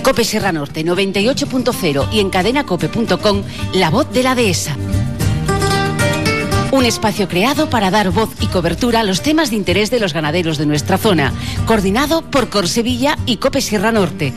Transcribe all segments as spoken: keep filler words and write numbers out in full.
COPE Sierra Norte noventa y ocho punto cero y en cadenacope punto com, la voz de la dehesa. Un espacio creado para dar voz y cobertura a los temas de interés de los ganaderos de nuestra zona, coordinado por Corsevilla y COPE Sierra Norte.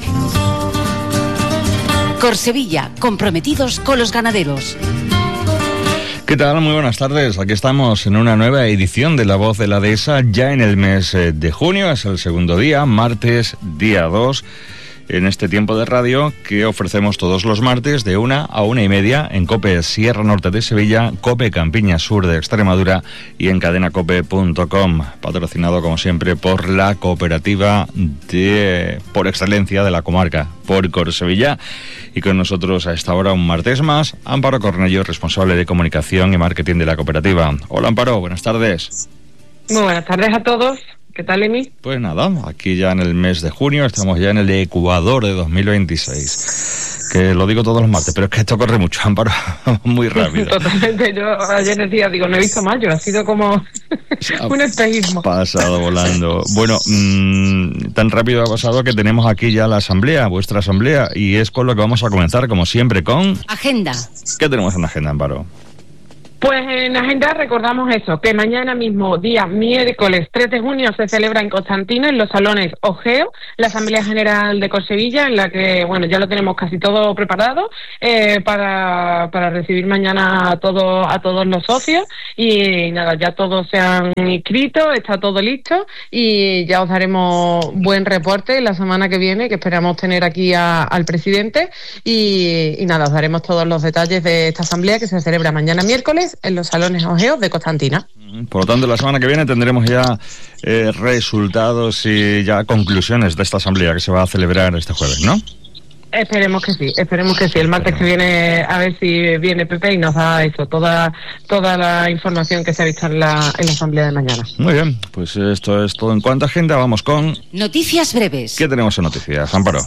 Corsevilla, comprometidos con los ganaderos. ¿Qué tal? Muy buenas tardes. Aquí estamos en una nueva edición de La Voz de la Dehesa, ya en el mes de junio. Es el segundo día, martes, día dos, en este tiempo de radio que ofrecemos todos los martes de una a una y media en COPE Sierra Norte de Sevilla, COPE Campiña Sur de Extremadura y en cadenacope punto com, patrocinado como siempre por la cooperativa de por excelencia de la comarca, por Corsevilla. Y con nosotros a esta hora un martes más, Amparo Cornello, responsable de comunicación y marketing de la cooperativa. Hola Amparo, buenas tardes. Muy buenas tardes a todos. ¿Qué tal, Emi? Pues nada, aquí ya en el mes de junio, estamos ya en el Ecuador de dos mil veintiséis. Que lo digo todos los martes, pero es que esto corre mucho, Amparo, muy rápido. Totalmente, yo ayer decía, digo, no he visto mayo, ha sido como un espejismo. Pasado volando. Bueno, mmm, tan rápido ha pasado que tenemos aquí ya la asamblea, vuestra asamblea, y es con lo que vamos a comenzar, como siempre, con... Agenda. ¿Qué tenemos en la agenda, Amparo? Pues en agenda recordamos eso, que mañana mismo, día miércoles tres de junio, se celebra en Constantino, en los salones Ojeo, la Asamblea General de Corsevilla, en la que, bueno, ya lo tenemos casi todo preparado eh, para, para recibir mañana a, todo, a todos los socios. Y nada, ya todos se han inscrito, está todo listo y ya os daremos buen reporte la semana que viene, que esperamos tener aquí a, al presidente. Y, y nada, os daremos todos los detalles de esta asamblea que se celebra mañana miércoles en los salones Ojeos de Constantina. Por lo tanto, la semana que viene tendremos ya eh, resultados y ya conclusiones de esta asamblea que se va a celebrar este jueves, ¿no? Esperemos que sí, esperemos que sí. El martes que viene, a ver si viene Pepe y nos da eso, toda toda la información que se ha visto en la, en la asamblea de mañana. Muy bien, pues esto es todo en cuanto a agenda. Vamos con... Noticias breves. ¿Qué tenemos en noticias, Amparo?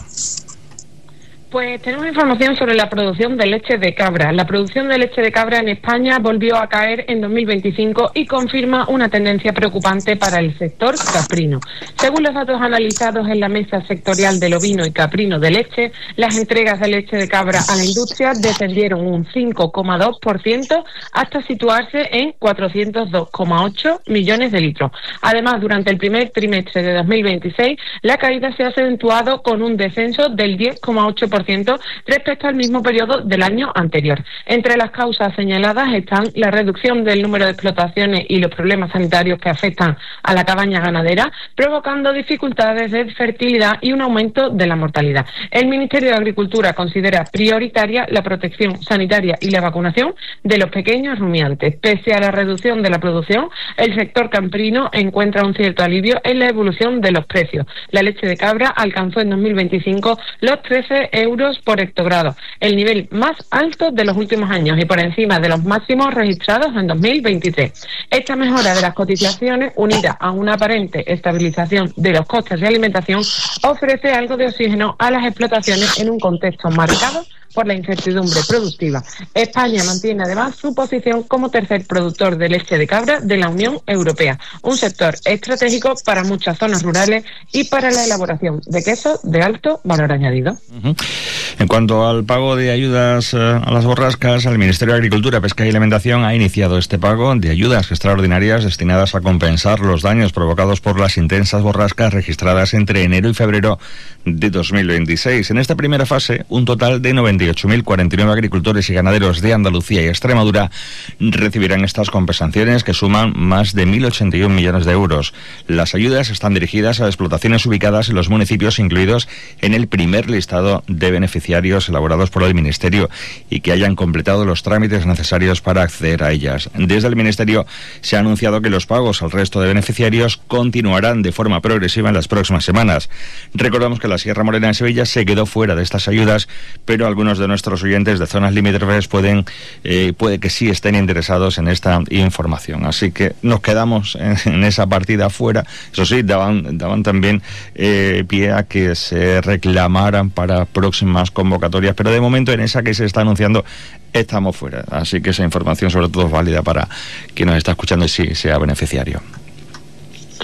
Pues tenemos información sobre la producción de leche de cabra. La producción de leche de cabra en España volvió a caer en dos mil veinticinco y confirma una tendencia preocupante para el sector caprino. Según los datos analizados en la mesa sectorial del ovino y caprino de leche, las entregas de leche de cabra a la industria descendieron un cinco coma dos por ciento hasta situarse en cuatrocientos dos coma ocho millones de litros. Además, durante el primer trimestre de dos mil veintiséis, la caída se ha acentuado con un descenso del diez coma ocho por ciento respecto al mismo periodo del año anterior. Entre las causas señaladas están la reducción del número de explotaciones y los problemas sanitarios que afectan a la cabaña ganadera, provocando dificultades de fertilidad y un aumento de la mortalidad. El Ministerio de Agricultura considera prioritaria la protección sanitaria y la vacunación de los pequeños rumiantes. Pese a la reducción de la producción, el sector caprino encuentra un cierto alivio en la evolución de los precios. La leche de cabra alcanzó en dos mil veinticinco los trece euros por hectogrado, el nivel más alto de los últimos años y por encima de los máximos registrados en dos mil veintitrés. Esta mejora de las cotizaciones, unida a una aparente estabilización de los costes de alimentación, ofrece algo de oxígeno a las explotaciones en un contexto marcado por la incertidumbre productiva. España mantiene además su posición como tercer productor de leche de cabra de la Unión Europea, un sector estratégico para muchas zonas rurales y para la elaboración de quesos de alto valor añadido. Uh-huh. En cuanto al pago de ayudas eh, a las borrascas, el Ministerio de Agricultura, Pesca y Alimentación ha iniciado este pago de ayudas extraordinarias destinadas a compensar los daños provocados por las intensas borrascas registradas entre enero y febrero de dos mil veintiséis. En esta primera fase, un total de noventa y ocho mil cuarenta y nueve agricultores y ganaderos de Andalucía y Extremadura recibirán estas compensaciones que suman más de mil ochenta y un millones de euros. Las ayudas están dirigidas a explotaciones ubicadas en los municipios incluidos en el primer listado de beneficiarios elaborados por el Ministerio y que hayan completado los trámites necesarios para acceder a ellas. Desde el Ministerio se ha anunciado que los pagos al resto de beneficiarios continuarán de forma progresiva en las próximas semanas. Recordamos que la Sierra Morena de Sevilla se quedó fuera de estas ayudas, pero algunos de nuestros oyentes de zonas limítrofes pueden, eh, puede que sí estén interesados en esta información. Así que nos quedamos en, en esa partida fuera. Eso sí, daban, daban también eh, pie a que se reclamaran para próximas convocatorias, pero de momento en esa que se está anunciando estamos fuera. Así que esa información sobre todo es válida para quien nos está escuchando y sí sea beneficiario.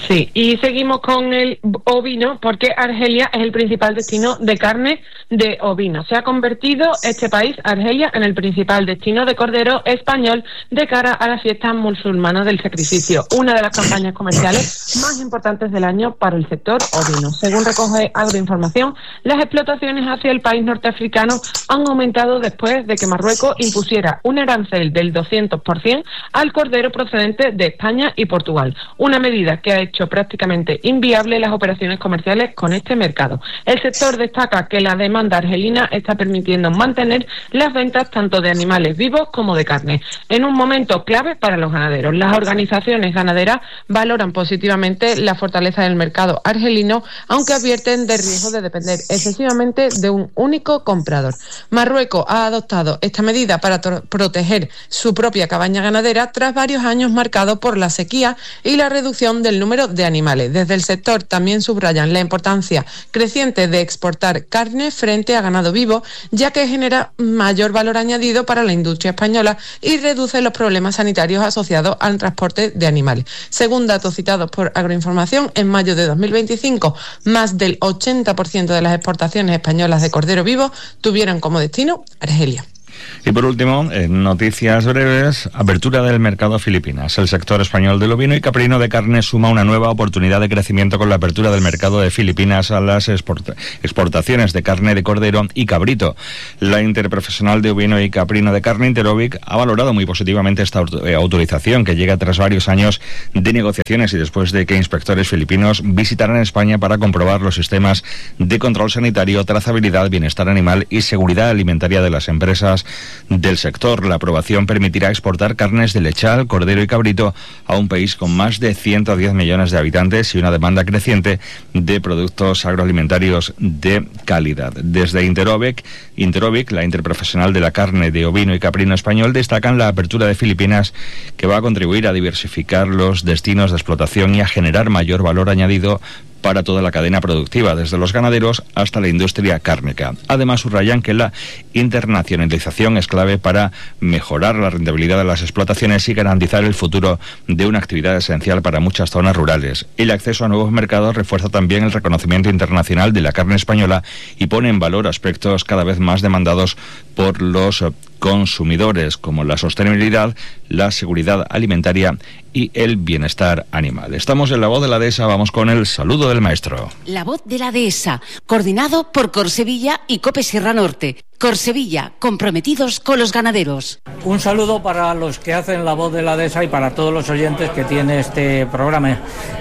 Sí, y seguimos con el ovino porque Argelia es el principal destino de carne de ovino. Se ha convertido este país, Argelia, en el principal destino de cordero español de cara a la fiesta musulmana del sacrificio, una de las campañas comerciales más importantes del año para el sector ovino. Según recoge Agroinformación, las explotaciones hacia el país norteafricano han aumentado después de que Marruecos impusiera un arancel del doscientos por ciento al cordero procedente de España y Portugal, una medida que ha hecho prácticamente inviable las operaciones comerciales con este mercado. El sector destaca que la demanda argelina está permitiendo mantener las ventas tanto de animales vivos como de carne, en un momento clave para los ganaderos. Las organizaciones ganaderas valoran positivamente la fortaleza del mercado argelino, aunque advierten del riesgo de depender excesivamente de un único comprador. Marruecos ha adoptado esta medida para proteger su propia cabaña ganadera tras varios años marcados por la sequía y la reducción del número de animales. Desde el sector también subrayan la importancia creciente de exportar carne frente a ganado vivo, ya que genera mayor valor añadido para la industria española y reduce los problemas sanitarios asociados al transporte de animales. Según datos citados por Agroinformación, en mayo de dos mil veinticinco, más del ochenta por ciento de las exportaciones españolas de cordero vivo tuvieron como destino Argelia. Y por último, en noticias breves, apertura del mercado a Filipinas. El sector español del ovino y caprino de carne suma una nueva oportunidad de crecimiento con la apertura del mercado de Filipinas a las export- exportaciones de carne de cordero y cabrito. La Interprofesional de Ovino y Caprino de Carne, Interovic, ha valorado muy positivamente esta autorización que llega tras varios años de negociaciones y después de que inspectores filipinos visitaran España para comprobar los sistemas de control sanitario, trazabilidad, bienestar animal y seguridad alimentaria de las empresas del sector. La aprobación permitirá exportar carnes de lechal, cordero y cabrito a un país con más de ciento diez millones de habitantes y una demanda creciente de productos agroalimentarios de calidad. Desde Interovic, Interovic, la Interprofesional de la Carne de Ovino y Caprino Español, destacan la apertura de Filipinas, que va a contribuir a diversificar los destinos de explotación y a generar mayor valor añadido para toda la cadena productiva, desde los ganaderos hasta la industria cárnica. Además, subrayan que la internacionalización es clave para mejorar la rentabilidad de las explotaciones y garantizar el futuro de una actividad esencial para muchas zonas rurales. El acceso a nuevos mercados refuerza también el reconocimiento internacional de la carne española y pone en valor aspectos cada vez más demandados por los consumidores, como la sostenibilidad, la seguridad alimentaria y el bienestar animal. Estamos en La Voz de la Dehesa, vamos con el saludo del maestro. La Voz de la Dehesa, coordinado por Corsevilla y Cope Sierra Norte. Corsevilla, comprometidos con los ganaderos. Un saludo para los que hacen La Voz de la Dehesa y para todos los oyentes que tiene este programa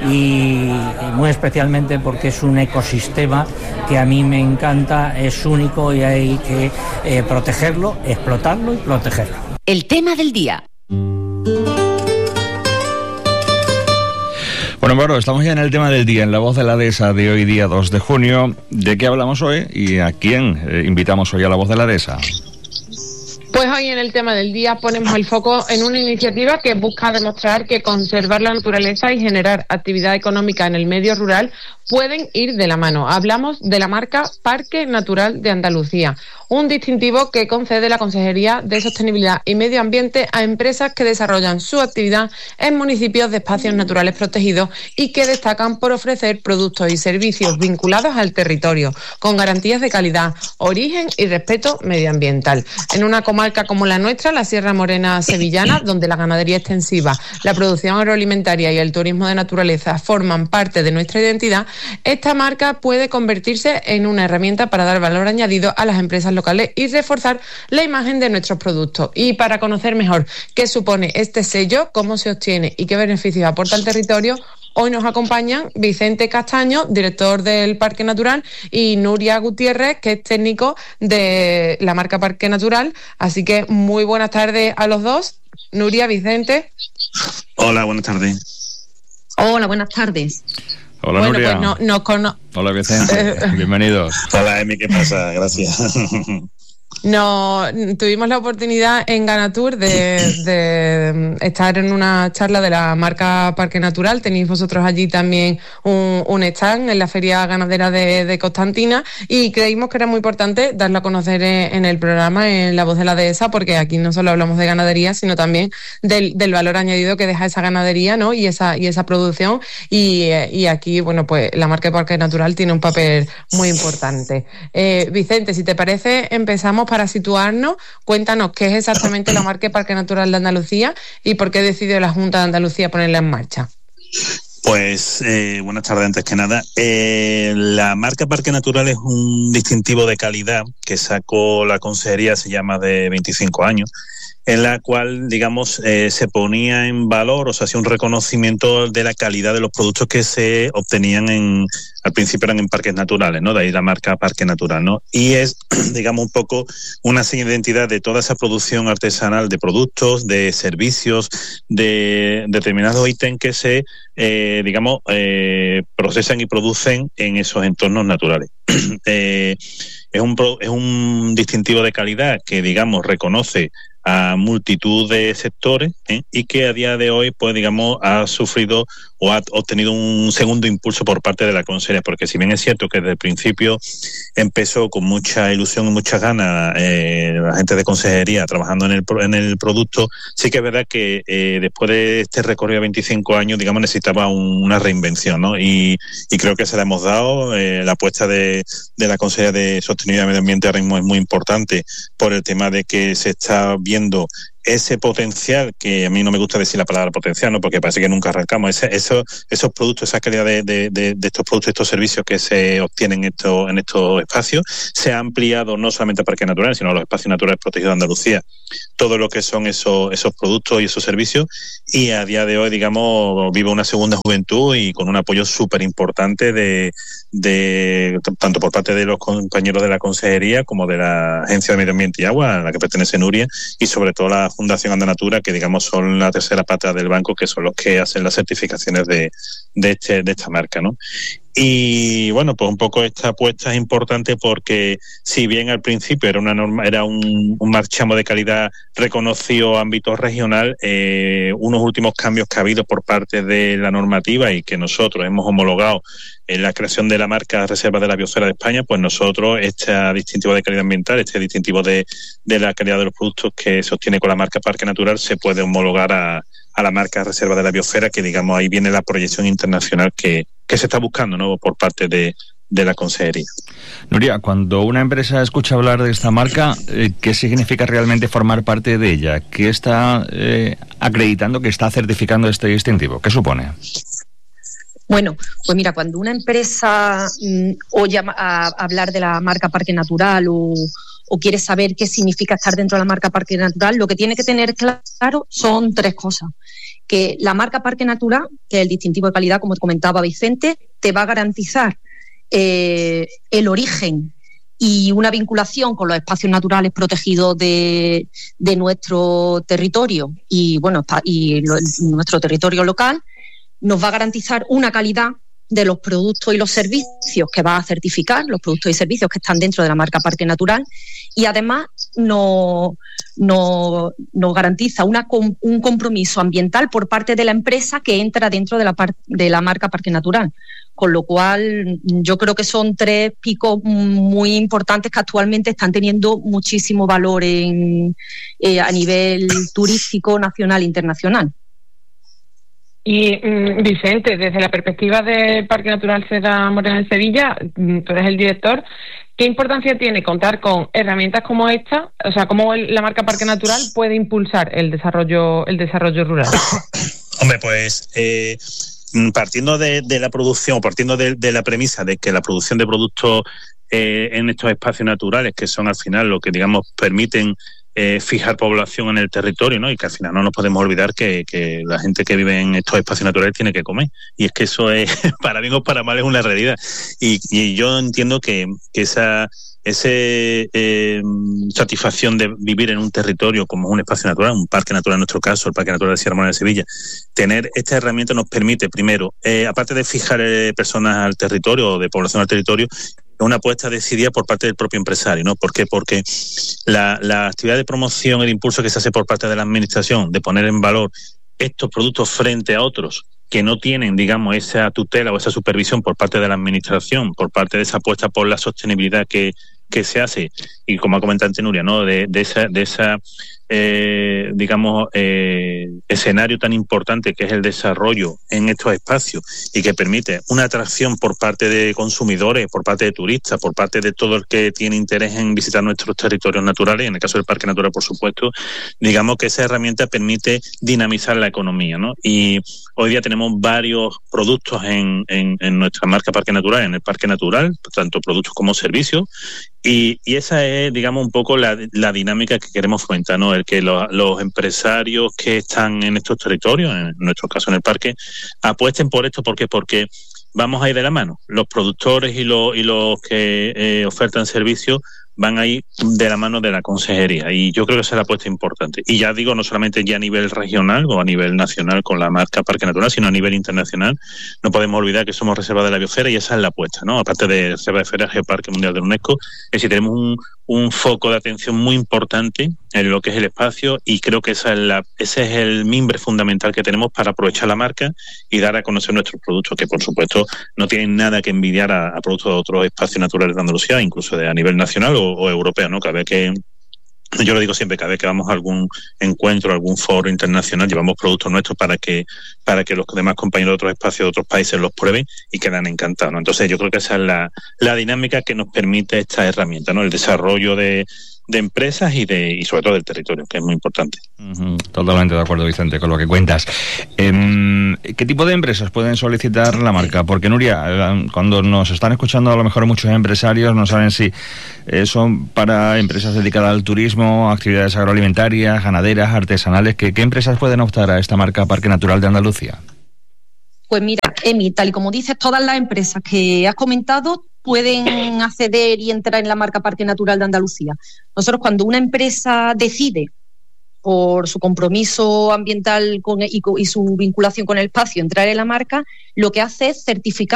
y, y muy especialmente porque es un ecosistema que a mí me encanta, es único y hay que eh, protegerlo, explotarlo y protegerlo. El tema del día. Bueno, Baro, estamos ya en el tema del día, en La Voz de la Dehesa de hoy, día dos de junio. ¿De qué hablamos hoy y a quién eh, invitamos hoy a La Voz de la Dehesa? Pues hoy en el tema del día ponemos el foco en una iniciativa que busca demostrar que conservar la naturaleza y generar actividad económica en el medio rural pueden ir de la mano. Hablamos de la marca Parque Natural de Andalucía, un distintivo que concede la Consejería de Sostenibilidad y Medio Ambiente a empresas que desarrollan su actividad en municipios de espacios naturales protegidos y que destacan por ofrecer productos y servicios vinculados al territorio, con garantías de calidad, origen y respeto medioambiental. En una comarca como la nuestra, la Sierra Morena sevillana, donde la ganadería extensiva, la producción agroalimentaria y el turismo de naturaleza forman parte de nuestra identidad, esta marca puede convertirse en una herramienta para dar valor añadido a las empresas locales y reforzar la imagen de nuestros productos. Y para conocer mejor qué supone este sello, cómo se obtiene y qué beneficios aporta al territorio, hoy nos acompañan Vicente Castaño, director del Parque Natural, y Nuria Gutiérrez, que es técnico de la marca Parque Natural. Así que muy buenas tardes a los dos. Nuria, Vicente. Hola, buenas tardes. Hola, buenas tardes. Hola, bueno, Nuria. Pues no, no cono- Hola, Vicente. Bienvenidos. Hola, Emi, ¿qué pasa? Gracias. No, tuvimos la oportunidad en Ganatur de, de estar en una charla de la marca Parque Natural. Tenéis vosotros allí también un, un stand en la Feria Ganadera de, de Constantina, y creímos que era muy importante darlo a conocer en, en el programa, en La Voz de la Dehesa, porque aquí no solo hablamos de ganadería, sino también del, del valor añadido que deja esa ganadería, ¿no? Y esa, y esa producción. Y, y aquí, bueno, pues la marca Parque Natural tiene un papel muy importante. Eh, Vicente, si te parece, empezamos para situarnos. Cuéntanos qué es exactamente la marca Parque Natural de Andalucía y por qué decidió la Junta de Andalucía ponerla en marcha. Pues eh, buenas tardes, antes que nada. Eh, la marca Parque Natural es un distintivo de calidad que sacó la Consejería hace ya más de veinticinco años, en la cual, digamos, eh, se ponía en valor, o sea, hacía un reconocimiento de la calidad de los productos que se obtenían en, al principio eran en parques naturales, ¿no? De ahí la marca Parque Natural, ¿no? Y es, digamos, un poco una seña de identidad de toda esa producción artesanal de productos, de servicios, de determinados ítems que se, eh, digamos, eh, procesan y producen en esos entornos naturales. eh, es un, es un distintivo de calidad que, digamos, reconoce a multitud de sectores, ¿eh? Y que a día de hoy, pues digamos, ha sufrido o ha obtenido un segundo impulso por parte de la Consejería, porque si bien es cierto que desde el principio empezó con mucha ilusión y muchas ganas eh, la gente de Consejería trabajando en el en el producto, sí que es verdad que eh, después de este recorrido de veinticinco años, digamos, necesitaba un, una reinvención, ¿no? Y, y creo que se la hemos dado. Eh, la apuesta de, de la Consejería de Sostenibilidad y Medio Ambiente ahora mismo es muy importante por el tema de que se está viendo ese potencial, que a mí no me gusta decir la palabra potencial, ¿no? Porque parece que nunca arrancamos, ese, eso, esos productos, esa calidad de, de, de, de estos productos, estos servicios que se obtienen en estos, en estos espacios, se ha ampliado no solamente a Parques Naturales, sino a los espacios naturales protegidos de Andalucía, todo lo que son esos, esos productos y esos servicios, y a día de hoy, digamos, vive una segunda juventud y con un apoyo súper importante de, de, tanto por parte de los compañeros de la Consejería como de la Agencia de Medio Ambiente y Agua, a la que pertenece Nuria, y sobre todo la Fundación Andanatura, que digamos son la tercera pata del banco, que son los que hacen las certificaciones de, de, este, de esta marca, ¿no? Y bueno, pues un poco esta apuesta es importante porque si bien al principio era una norma, era un, un marchamo de calidad reconocido a ámbito regional, eh, unos últimos cambios que ha habido por parte de la normativa y que nosotros hemos homologado en la creación de la marca Reserva de la Biosfera de España, pues nosotros este distintivo de calidad ambiental, este distintivo de, de la calidad de los productos que se obtiene con la marca Parque Natural, se puede homologar a, a la marca Reserva de la Biosfera, que digamos ahí viene la proyección internacional que, que se está buscando, ¿no? Por parte de, de la Consejería. Nuria, cuando una empresa escucha hablar de esta marca, eh, ¿qué significa realmente formar parte de ella? ¿Qué está eh, acreditando, que está certificando este distintivo? ¿Qué supone? Bueno, pues mira, cuando una empresa mmm, oye a, a hablar de la marca Parque Natural o, o quiere saber qué significa estar dentro de la marca Parque Natural, lo que tiene que tener claro son tres cosas. Que la marca Parque Natural, que es el distintivo de calidad, como comentaba Vicente, te va a garantizar eh, el origen y una vinculación con los espacios naturales protegidos de, de nuestro territorio y, bueno, y lo, nuestro territorio local. Nos va a garantizar una calidad de los productos y los servicios que va a certificar, los productos y servicios que están dentro de la marca Parque Natural, y además nos no, no garantiza una, un compromiso ambiental por parte de la empresa que entra dentro de la, par, de la marca Parque Natural. Con lo cual, yo creo que son tres picos muy importantes que actualmente están teniendo muchísimo valor en, eh, a nivel turístico nacional e internacional. Y mm, Vicente, desde la perspectiva del Parque Natural Sierra Morena en Sevilla, tú eres el director, ¿qué importancia tiene contar con herramientas como esta? O sea, ¿cómo el, la marca Parque Natural puede impulsar el desarrollo, el desarrollo rural? Hombre, pues eh, partiendo de, de la producción, partiendo de, de la premisa de que la producción de productos eh, en estos espacios naturales, que son al final lo que, digamos, permiten Eh, fijar población en el territorio, ¿no? Y que al final no nos podemos olvidar que, que la gente que vive en estos espacios naturales tiene que comer. Y es que eso es, para bien o para mal, es una realidad. Y, y yo entiendo que, que esa ese eh, satisfacción de vivir en un territorio como un espacio natural, un parque natural en nuestro caso, el Parque Natural de Sierra Morena de Sevilla, tener esta herramienta nos permite, primero, eh, aparte de fijar eh, personas al territorio o de población al territorio, una apuesta decidida por parte del propio empresario, ¿no? ¿Por qué? Porque la, la actividad de promoción, el impulso que se hace por parte de la administración de poner en valor estos productos frente a otros que no tienen, digamos, esa tutela o esa supervisión por parte de la administración, por parte de esa apuesta por la sostenibilidad que, que se hace, y como ha comentado antes Nuria, ¿no? De, de esa, de esa eh, digamos, eh, escenario tan importante que es el desarrollo en estos espacios y que permite una atracción por parte de consumidores, por parte de turistas, por parte de todo el que tiene interés en visitar nuestros territorios naturales, en el caso del Parque Natural, por supuesto, digamos que esa herramienta permite dinamizar la economía, ¿no? Y hoy día tenemos varios productos en, en, en nuestra marca Parque Natural, en el Parque Natural, tanto productos como servicios, y, y esa es, digamos, un poco la, la dinámica que queremos fomentar, ¿no? El que lo, los empresarios que están en estos territorios, en nuestro caso en el parque, apuesten por esto. ¿Por qué? Porque vamos a ir de la mano. Los productores y los, y los que eh, ofertan servicios van a ir de la mano de la consejería, y yo creo que esa es la apuesta importante. Y ya digo, no solamente ya a nivel regional o a nivel nacional con la marca Parque Natural, sino a nivel internacional. No podemos olvidar que somos reserva de la biosfera y esa es la apuesta, ¿no? Aparte de reserva de biosfera, Geoparque Mundial de la UNESCO, es decir, tenemos un, un foco de atención muy importante en lo que es el espacio, y creo que esa es la, ese es el mimbre fundamental que tenemos para aprovechar la marca y dar a conocer nuestros productos, que por supuesto no tienen nada que envidiar a, a productos de otros espacios naturales de Andalucía, incluso de a nivel nacional o, o europeo, ¿no? Cada vez que, yo lo digo siempre, cada vez que vamos a algún encuentro, algún foro internacional, llevamos productos nuestros para que para que los demás compañeros de otros espacios, de otros países los prueben y quedan encantados, ¿no? Entonces yo creo que esa es la, la dinámica que nos permite esta herramienta, ¿no? El desarrollo de, de empresas y de y sobre todo del territorio, que es muy importante. Uh-huh. Totalmente de acuerdo, Vicente, con lo que cuentas. Eh, ¿Qué tipo de empresas pueden solicitar la marca? Porque, Nuria, cuando nos están escuchando a lo mejor muchos empresarios no saben si eh, son para empresas dedicadas al turismo, actividades agroalimentarias, ganaderas, artesanales. ¿Qué, qué empresas pueden optar a esta marca Parque Natural de Andalucía? Pues mira, Emi, tal y como dices, todas las empresas que has comentado pueden acceder y entrar en la marca Parque Natural de Andalucía. Nosotros, cuando una empresa decide, por su compromiso ambiental con, y, y su vinculación con el espacio, entrar en la marca, lo que hace es certificar